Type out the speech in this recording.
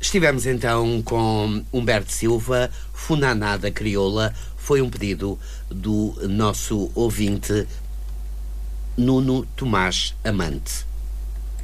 Estivemos então com Humberto Silva, Funanada Crioula. Foi um pedido do nosso ouvinte Nuno Tomás Amante.